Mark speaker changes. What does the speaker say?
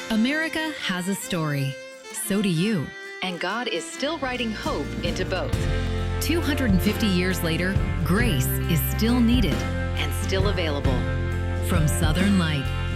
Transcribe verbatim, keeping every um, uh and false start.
Speaker 1: America has a story. So do you.
Speaker 2: And God is still writing hope into both.
Speaker 1: two hundred fifty years later, grace is still needed
Speaker 2: and still available.
Speaker 1: From Southern Light,